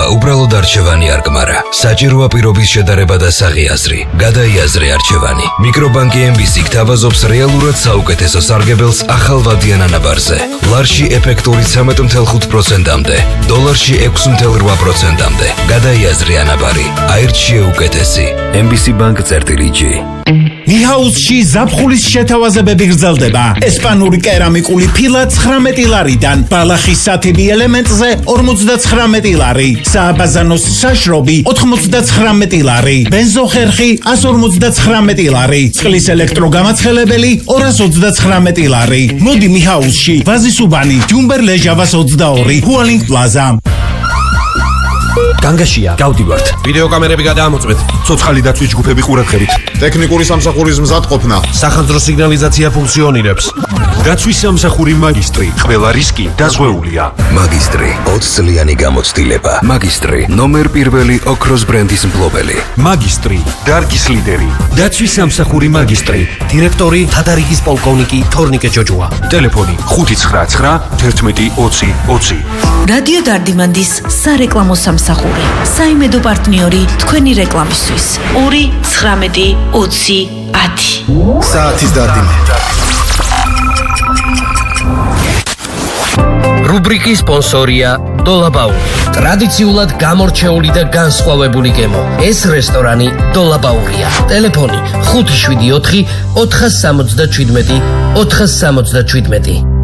უბრალოდ არჩევანი არ გმარა. საჭიროა პირობის შედარება და საღიაზრი. გადაიაზრე არჩევანი. მიკრობანკი MBC გთავაზობს რეალურად საუკეთესო სარგებელს ახალვადიან ანაბარზე. ლარში ეფექტური 13.5%-მდე, დოლარში 6.8%-მდე. გადაიაზრე ანაბარი. აირჩიე უკეთესი. MBC Bank-G. მიჰაუსში ზაფხულის შეთავაზებები გრძელდება. ესპანური კერამიკული ფილა 19 ლარიდან, ბალახის სათიბი ელემენტზე 59 ლარი, სააბაზანოს საშრობი 99 ლარი, ბენზოხერხი 159 ლარი, წყლის ელექტროგამაცხელებელი 229 ლარი. მოდი მიჰაუსში, ვაზის უბანი, ჯუმბერ ლეჟავას 22, ჰუალინგ პლაზა. განგაშია, გავდივართ. ვიდეო კამერები გადაამოწმეთ. ცოცხალი დაცვის ჯგუფები ყურადღებით. ტექნიკური სამსახურის მზადყოფნა. სახანძრო სიგნალიზაცია ფუნქციონირებს. დაცვის სამსახური მაგისტრი. ყველა რისკი დაზღვეულია. მაგისტრი 20 წლიანი გამოცდილება. მაგისტრი ნომერ პირველი ოქროს ბრენდის მფლობელი. მაგისტრი, დარგის ლიდერი. დაცვის სამსახური მაგისტრი. დირექტორი თადარიგის პოლკოვნიკი თორნიკე ჯოჯოა. ტელეფონი 599 11 20 20. რადიო დარდიმანდის სარეკლამო სამსახური. საიმედო პარტნიორი თქვენი რეკლამისთვის. 219 20 10. საათის დარდიმანი. რუბრიკის სპონსორია დოლაბაური. ტრადიციულად გამორჩეული და განსხვავებული გემო. ეს რესტორანი დოლაბაურია. ტელეფონი 574 477 477.